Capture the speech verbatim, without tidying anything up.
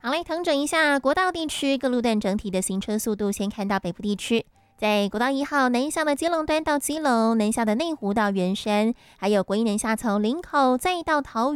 好，来统整一下国道地区各路段整体的行车速度。先看到北部地区，在国道一号南下的基隆端到基隆，南下的内湖到圆山，还有国一南下从林口再到桃园。